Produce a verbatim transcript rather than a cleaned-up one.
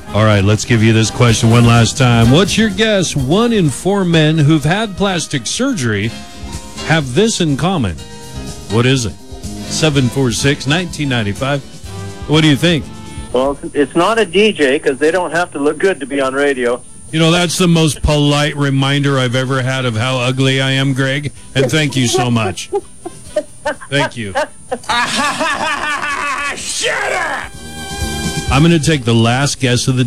All right, let's give you this question one last time. What's your guess? One in four men who've had plastic surgery have this in common. What is it? seven four six, one nine nine five. What do you think? Well, it's not a D J because they don't have to look good to be on radio. You know, that's the most polite reminder I've ever had of how ugly I am, Greg. And thank you so much. Thank you. Shut up! I'm going to take the last guess of the